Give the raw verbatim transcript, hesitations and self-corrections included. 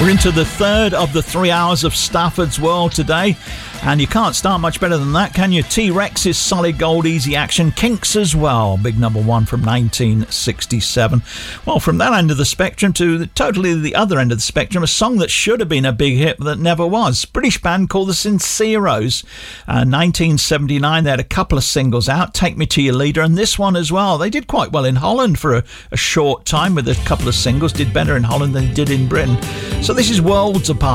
We're into the third of the three hours of Stafford's World today, and you can't start much better than that, can you? T-Rex's Solid Gold Easy Action, Kinks as well, big number one from nineteen sixty-seven. Well, from that end of the spectrum to the, totally the other end of the spectrum, a song that should have been a big hit but that never was. British band called the Sinceros. Uh, nineteen seventy-nine, they had a couple of singles out, Take Me to Your Leader, and this one as well. They did quite well in Holland for a, a short time with a couple of singles, did better in Holland than they did in Britain. So this is Worlds Apart.